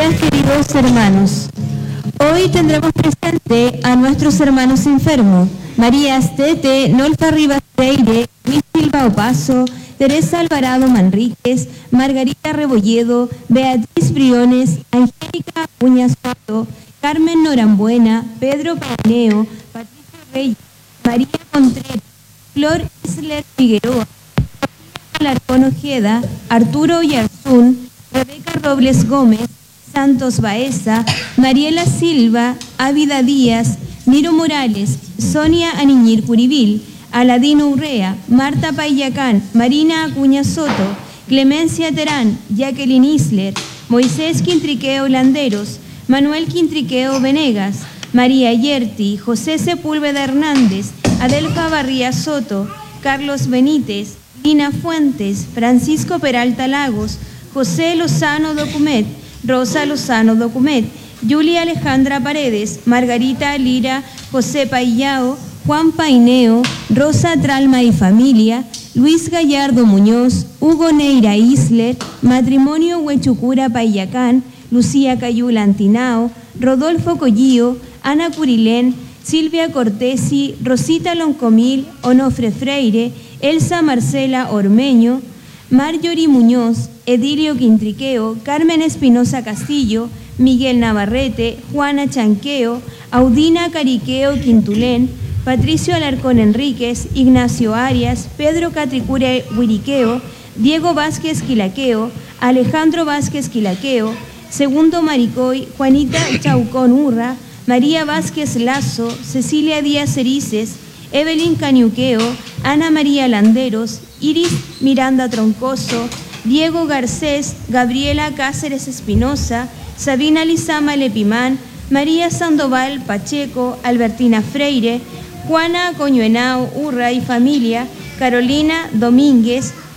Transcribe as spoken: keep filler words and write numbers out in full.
días, queridos hermanos. Hoy tendremos presente a nuestros hermanos enfermos: María Astete, Nolfa Rivas Freire, Luis Silva Opaso, Teresa Alvarado Manríquez, Margarita Rebolledo, Beatriz Briones, Angélica Acuña Soto, Carmen Norambuena, Pedro Paineo, Patricia Reyes, María Contreras, Flor Isler Figueroa, Alarcón Ojeda, Arturo Yarzún, Rebeca Robles Gómez, Santos Baeza, Mariela Silva, Ávida Díaz, Niro Morales, Sonia Aniñir Curibil, Aladino Urrea, Marta Payacán, Marina Acuña Soto, Clemencia Terán, Jacqueline Isler, Moisés Quintriqueo Landeros, Manuel Quintriqueo Venegas, María Yerti, José Sepúlveda Hernández, Adelfa Barría Soto, Carlos Benítez, Lina Fuentes, Francisco Peralta Lagos, José Lozano Documet, Rosa Lozano Documet, Julia Alejandra Paredes, Margarita Lira, José Paillao, Juan Paineo, Rosa Tralma y familia, Luis Gallardo Muñoz, Hugo Neira Isler, Matrimonio Huechucura Payacán, Lucía Cayula Antinao, Rodolfo Collío, Ana Curilén, Silvia Cortesi, Rosita Loncomil, Onofre Freire, Elsa Marcela Ormeño, Marjorie Muñoz, Edilio Quintriqueo, Carmen Espinosa Castillo, Miguel Navarrete, Juana Chanqueo, Audina Cariqueo Quintulén, Patricio Alarcón Enríquez, Ignacio Arias, Pedro Catricure Huiriqueo, Diego Vázquez Quilaqueo, Alejandro Vázquez Quilaqueo, Segundo Maricoy, Juanita Chaucón Urra, María Vázquez Lazo, Cecilia Díaz Cerices, Evelyn Cañuqueo, Ana María Landeros, Iris Miranda Troncoso, Diego Garcés, Gabriela Cáceres Espinosa, Sabina Lizama Lepimán, María Sandoval Pacheco, Albertina Freire, Juana Coñuenao Urra y familia, Carolina Domínguez,